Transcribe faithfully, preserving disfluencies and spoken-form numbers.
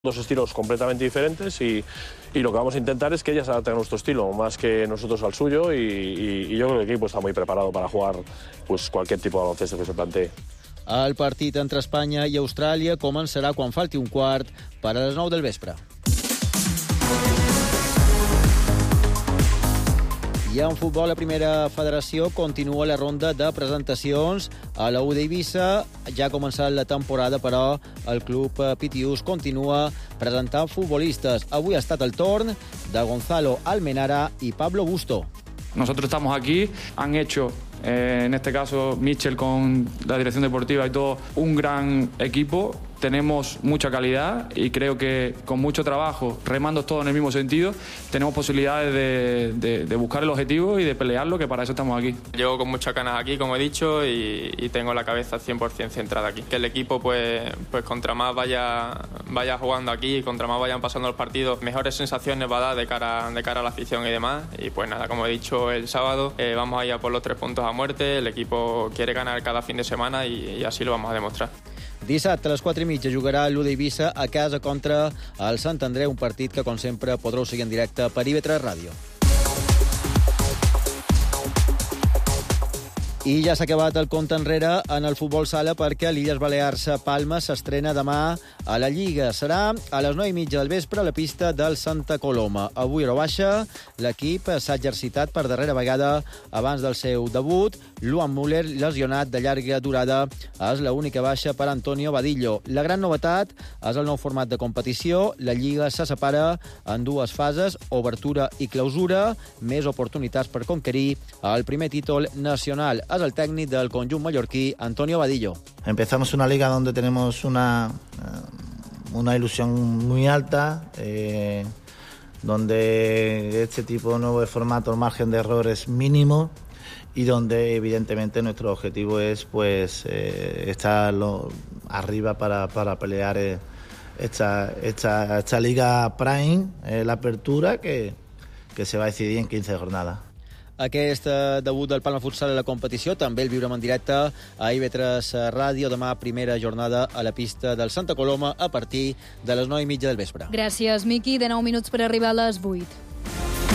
Dos estilos completamente diferentes y, y lo que vamos a intentar es que ella se adapte a nuestro estilo, más que nosotros al suyo, y, y, y yo creo que el equipo está muy preparado para jugar pues, cualquier tipo de baloncesto que se plantee. El partit entre Espanya i Austràlia començarà quan falti un quart per a les nou del vespre. I en futbol, la primera federació continua la ronda de presentacions. A la U d'Eivissa ja ha començat la temporada, però el club Pitius continua presentant futbolistes. Avui ha estat el torn de Gonzalo Almenara y Pablo Busto. Nosotros estamos aquí, han hecho, eh, en este caso, Michel con la dirección deportiva y todo, un gran equipo. Tenemos mucha calidad y creo que con mucho trabajo, remando todos en el mismo sentido, tenemos posibilidades de, de, de buscar el objetivo y de pelearlo, que para eso estamos aquí. Llego con muchas ganas aquí, como he dicho, y, y tengo la cabeza cien por ciento centrada aquí. Que el equipo, pues, pues contra más vaya, vaya jugando aquí, contra más vayan pasando los partidos, mejores sensaciones va a dar de cara, de cara a la afición y demás. Y pues nada, como he dicho el sábado, eh, vamos a ir a por los tres puntos a muerte. El equipo quiere ganar cada fin de semana y, y así lo vamos a demostrar. Dissabte a les quatre i mitja jugarà l'U d'Eivissa a casa contra el Sant Andreu, un partit que, com sempre, podreu seguir en directe per I V tres Ràdio. I ja s'ha acabat el compte enrere en el futbol sala, perquè l'Illes Balears Palma s'estrena demà a la Lliga. Serà a les nou i mitja del vespre a la pista del Santa Coloma. Avui, hora baixa, l'equip s'ha exercitat per darrera vegada abans del seu debut. Luan Müller, lesionat de llarga durada, és l'única baixa per Antonio Badillo. La gran novetat és el nou format de competició. La Lliga se separa en dues fases, obertura i clausura, més oportunitats per conquerir el primer títol nacional. És el tècnic del conjunt mallorquí, Antonio Badillo. Empezamos una liga donde tenemos una, una ilusión muy alta, eh, donde este tipo nuevo de formato, el margen de error es mínimo, y donde evidentemente nuestro objetivo es pues eh, estar lo, arriba para, para pelear eh, esta, esta, esta Liga Prime, eh, la apertura, que, que se va a decidir en quince jornadas. Aquest debut del Palma Futsal a la competició també el viurem en directe a I V tres Ràdio demà, primera jornada a la pista del Santa Coloma a partir de les nou i mitja del vespre. Gràcies, Miqui. De nou minuts per arribar a les vuit.